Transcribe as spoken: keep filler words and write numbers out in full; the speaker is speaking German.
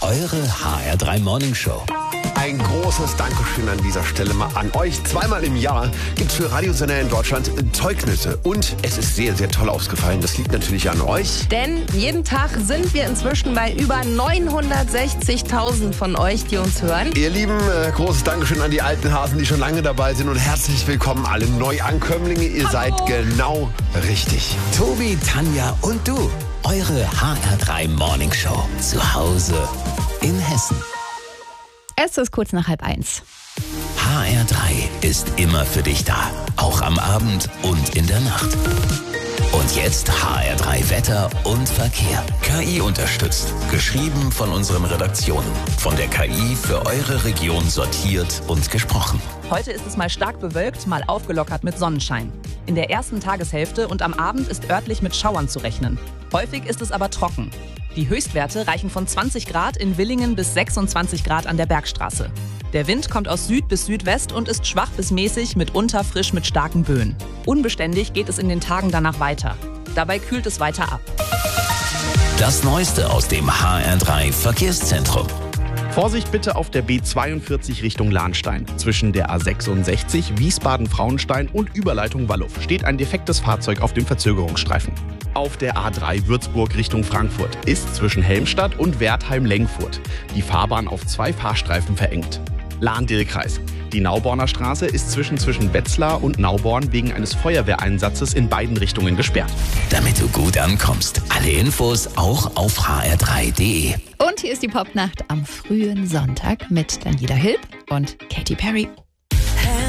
eure H R drei Morning Show. Ein großes Dankeschön an dieser Stelle mal an euch. Zweimal im Jahr gibt es für Radiosender in Deutschland Zeugnisse. Und es ist sehr, sehr toll ausgefallen. Das liegt natürlich an euch. Denn jeden Tag sind wir inzwischen bei über neunhundertsechzigtausend von euch, die uns hören. Ihr Lieben, äh, großes Dankeschön an die alten Hasen, die schon lange dabei sind. Und herzlich willkommen alle Neuankömmlinge. Ihr Hallo. seid genau richtig. Tobi, Tanja und du. Eure H R drei Morning Show. Zu Hause in Hessen. Es ist kurz nach halb eins. H R drei ist immer für dich da. Auch am Abend und in der Nacht. Und jetzt H R drei Wetter und Verkehr. K I unterstützt. Geschrieben von unseren Redaktionen. Von der K I für eure Region sortiert und gesprochen. Heute ist es mal stark bewölkt, mal aufgelockert mit Sonnenschein. In der ersten Tageshälfte und am Abend ist örtlich mit Schauern zu rechnen. Häufig ist es aber trocken. Die Höchstwerte reichen von zwanzig Grad in Villingen bis sechsundzwanzig Grad an der Bergstraße. Der Wind kommt aus Süd bis Südwest und ist schwach bis mäßig, mitunter frisch mit starken Böen. Unbeständig geht es in den Tagen danach weiter. Dabei kühlt es weiter ab. Das Neueste aus dem H R drei Verkehrszentrum. Vorsicht bitte auf der B zweiundvierzig Richtung Lahnstein. Zwischen der A sechsundsechzig, Wiesbaden-Frauenstein und Überleitung Walluff steht ein defektes Fahrzeug auf dem Verzögerungsstreifen. Auf der A drei Würzburg Richtung Frankfurt ist zwischen Helmstadt und Wertheim-Lengfurt die Fahrbahn auf zwei Fahrstreifen verengt. Lahn-Dill-Kreis. Die Nauborner Straße ist zwischen, zwischen Wetzlar und Nauborn wegen eines Feuerwehreinsatzes in beiden Richtungen gesperrt. Damit du gut ankommst. Alle Infos auch auf h r drei punkt d e. Und hier ist die Popnacht am frühen Sonntag mit Daniela Hilb und Katy Perry.